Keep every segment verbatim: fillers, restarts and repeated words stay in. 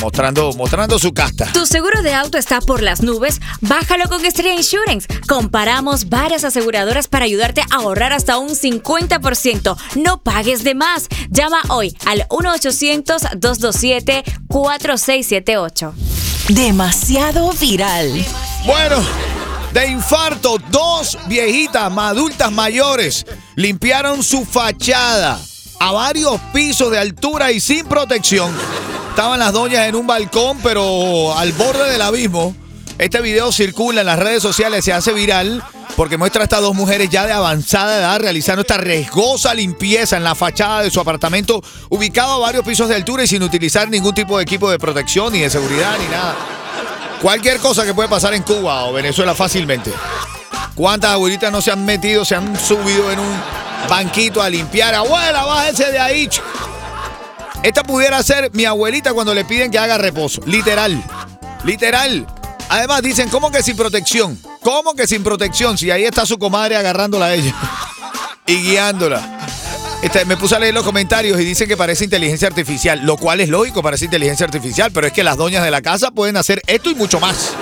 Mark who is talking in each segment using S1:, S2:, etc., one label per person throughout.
S1: Mostrando, mostrando su casta.
S2: ¿Tu seguro de auto está por las nubes? Bájalo con Estrella Insurance. Comparamos varias aseguradoras para ayudarte a ahorrar hasta un cincuenta por ciento. No pagues de más. Llama hoy al uno ochocientos, dos dos siete, cuatro seis siete ocho.
S3: Demasiado viral.
S1: Bueno, de infarto, dos viejitas, adultas mayores, limpiaron su fachada a varios pisos de altura y sin protección. Estaban las doñas en un balcón, pero al borde del abismo. Este video circula en las redes sociales, se hace viral porque muestra a estas dos mujeres ya de avanzada edad realizando esta riesgosa limpieza en la fachada de su apartamento ubicado a varios pisos de altura y sin utilizar ningún tipo de equipo de protección, ni de seguridad, ni nada. Cualquier cosa que puede pasar en Cuba o Venezuela fácilmente. ¿Cuántas abuelitas no se han metido, se han subido en un banquito a limpiar? Abuela, bájese de ahí. Esta pudiera ser mi abuelita cuando le piden que haga reposo. Literal. Literal. Además dicen, ¿cómo que sin protección? ¿Cómo que sin protección? Si ahí está su comadre agarrándola a ella y guiándola. Este, me puse a leer los comentarios y dicen que parece inteligencia artificial, lo cual es lógico, parece inteligencia artificial, pero es que las doñas de la casa pueden hacer esto y mucho más.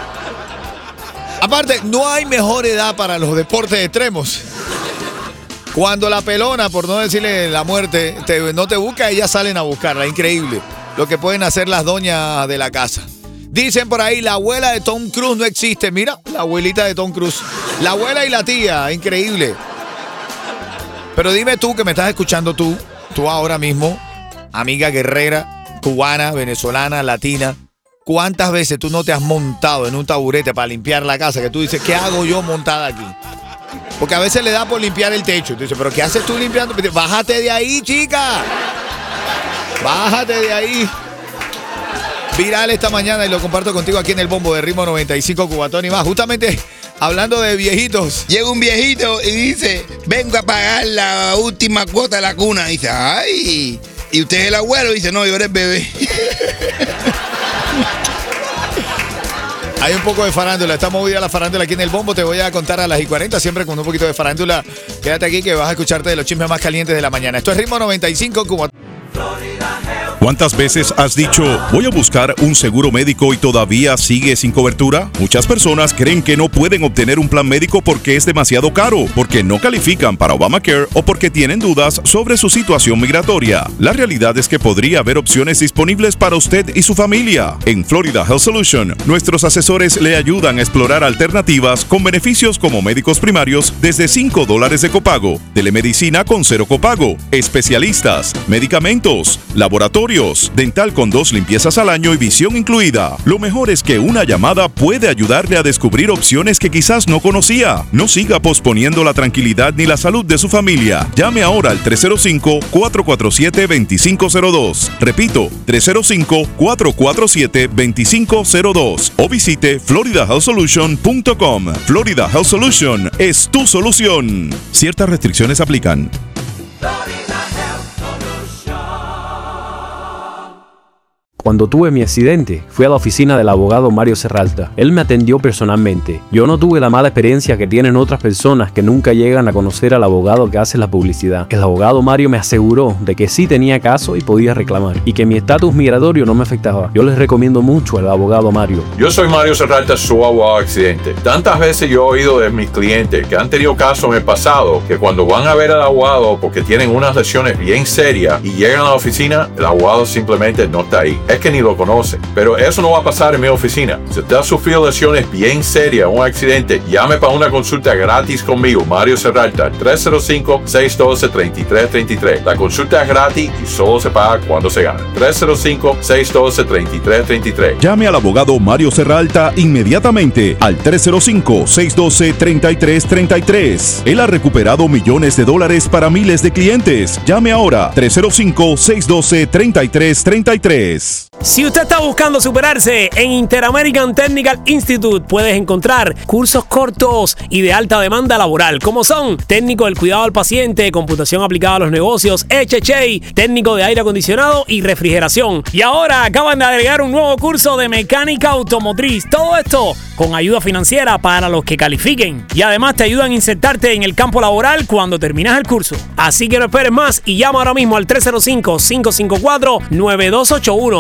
S1: Aparte, no hay mejor edad para los deportes extremos. Cuando la pelona, por no decirle la muerte, te, no te busca, ellas salen a buscarla. Increíble lo que pueden hacer las doñas de la casa. Dicen por ahí, la abuela de Tom Cruise no existe. Mira, la abuelita de Tom Cruise. La abuela y la tía, increíble. Pero dime tú, que me estás escuchando tú, tú ahora mismo, amiga guerrera, cubana, venezolana, latina, ¿cuántas veces tú no te has montado en un taburete para limpiar la casa? Que tú dices, ¿qué hago yo montada aquí? Porque a veces le da por limpiar el techo. Tú dices, ¿pero qué haces tú limpiando? Bájate de ahí, chica. Bájate de ahí. Viral esta mañana y lo comparto contigo aquí en el Bombo de Ritmo noventa y cinco Cubatón y más. Justamente hablando de viejitos.
S4: Llega un viejito y dice, vengo a pagar la última cuota de la cuna. Y dice, ay, ¿y usted es el abuelo? Y dice, no, yo era el bebé.
S1: Hay un poco de farándula, está movida la farándula aquí en el Bombo, te voy a contar a las y cuarenta, siempre con un poquito de farándula. Quédate aquí que vas a escucharte de los chismes más calientes de la mañana. Esto es Ritmo noventa y cinco Cuba.
S5: ¿Cuántas veces has dicho, voy a buscar un seguro médico y todavía sigue sin cobertura? Muchas personas creen que no pueden obtener un plan médico porque es demasiado caro, porque no califican para Obamacare o porque tienen dudas sobre su situación migratoria. La realidad es que podría haber opciones disponibles para usted y su familia. En Florida Health Solution, nuestros asesores le ayudan a explorar alternativas con beneficios como médicos primarios desde cinco dólares de copago, telemedicina con cero copago, especialistas, medicamentos, laboratorios, dental con dos limpiezas al año y visión incluida. Lo mejor es que una llamada puede ayudarle a descubrir opciones que quizás no conocía. No siga posponiendo la tranquilidad ni la salud de su familia. Llame ahora al tres cero cinco, cuatro cuatro siete, dos cinco cero dos. Repito, tres cero cinco, cuatro cuatro siete, dos cinco cero dos. O visite florida health solution punto com. Florida Health Solution es tu solución. Ciertas restricciones aplican.
S6: Cuando tuve mi accidente, fui a la oficina del abogado Mario Serralta. Él me atendió personalmente. Yo no tuve la mala experiencia que tienen otras personas que nunca llegan a conocer al abogado que hace la publicidad. El abogado Mario me aseguró de que sí tenía caso y podía reclamar, y que mi estatus migratorio no me afectaba. Yo les recomiendo mucho al abogado Mario.
S7: Yo soy Mario Serralta, su abogado de accidente. Tantas veces yo he oído de mis clientes que han tenido casos en el pasado, que cuando van a ver al abogado porque tienen unas lesiones bien serias y llegan a la oficina, el abogado simplemente no está ahí. Es que ni lo conoce. Pero eso no va a pasar en mi oficina. Si usted ha sufrido lesiones bien serias, un accidente, llame para una consulta gratis conmigo, Mario Serralta, tres cero cinco, seis uno dos, tres tres tres tres. La consulta es gratis y solo se paga cuando se gana. tres cero cinco, seis uno dos, tres tres tres tres.
S5: Llame al abogado Mario Serralta inmediatamente al tres cero cinco, seis uno dos, tres tres tres tres. Él ha recuperado millones de dólares para miles de clientes. Llame ahora, tres cero cinco, seis uno dos, tres tres tres tres.
S8: Si usted está buscando superarse, en Interamerican Technical Institute puedes encontrar cursos cortos y de alta demanda laboral, como son técnico del cuidado al paciente, computación aplicada a los negocios, H H A, técnico de aire acondicionado y refrigeración. Y ahora acaban de agregar un nuevo curso de mecánica automotriz. Todo esto con ayuda financiera para los que califiquen. Y además te ayudan a insertarte en el campo laboral cuando terminas el curso. Así que no esperes más y llama ahora mismo al tres cero cinco, cinco cinco cuatro, nueve dos ocho uno.